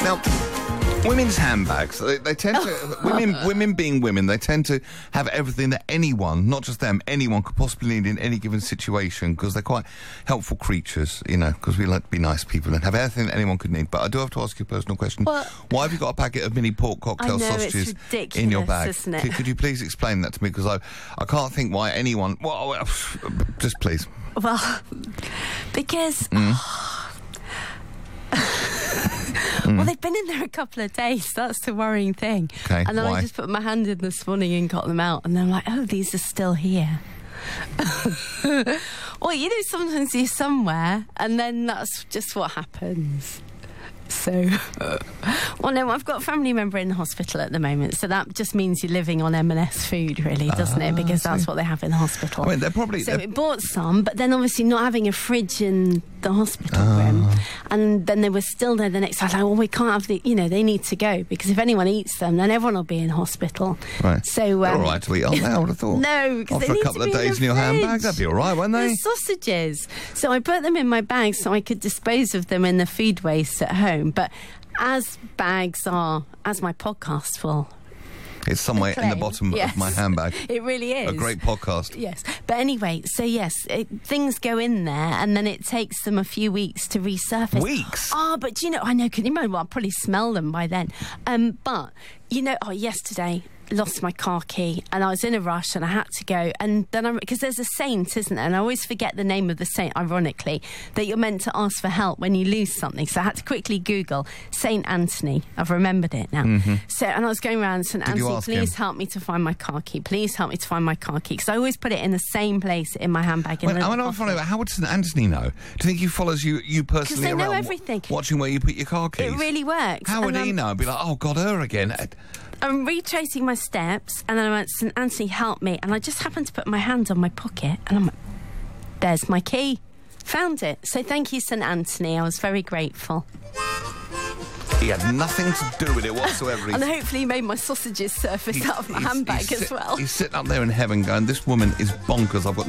Now, women's handbags, they tend to... women being women, they tend to have everything that anyone, not just them, anyone could possibly need in any given situation, because they're quite helpful creatures, you know, because we like to be nice people and have everything that anyone could need. But I do have to ask you a personal question. Well, why have you got a packet of mini pork cocktail sausages in your bag? Isn't it? Could you please explain that to me? Because I can't think why anyone... Well, just please. Well, because... Well, they've been in there a couple of days. That's the worrying thing. Okay, and then why? I just put my hand in this morning and got them out, and then I'm like, oh, these are still here. Well, you know, sometimes you're somewhere, and then that's just what happens. So, well, no, I've got a family member in the hospital at the moment, so that just means you're living on M&S food, really, doesn't it? Because that's what they have in the hospital. I mean, they're probably... So we bought some, but then obviously not having a fridge in the hospital room, and then they were still there the next time. Like, well, we can't have the, you know, they need to go, because if anyone eats them, then everyone will be in hospital. Right. So they're all right to eat, aren't they? I would have thought. No, because after a couple of days in your handbag, that'd be all right, wouldn't they? They're sausages. So I put them in my bag so I could dispose of them in the food waste at home. But as bags are, as my podcast will... It's somewhere in the bottom of my handbag. It really is. A great podcast. Yes. But anyway, so yes, things go in there, and then it takes them a few weeks to resurface. Weeks? Oh, but you know, I know, can you imagine? Well, I'll probably smell them by then. But, you know, yesterday... lost my car key, and I was in a rush and I had to go, and then because there's a saint, isn't there, and I always forget the name of the saint, ironically, that you're meant to ask for help when you lose something, so I had to quickly Google Saint Anthony. I've remembered it now. So, and I was going around, Saint Anthony, please help me to find my car key, please help me to find my car key, because I always put it in the same place in my handbag. I want to find out, how would Saint Anthony know? Do you think he follows you personally because they know everything, watching where you put your car keys? It really works. How would he know? Be like, oh God, her again. I'm retracing my steps, and then I went, St. Anthony, help me. And I just happened to put my hand on my pocket, and I'm like, there's my key. Found it. So thank you, St. Anthony. I was very grateful. He had nothing to do with it whatsoever. And hopefully he made my sausages surface out of my handbag as well. He's sitting up there in heaven going, this woman is bonkers. I've got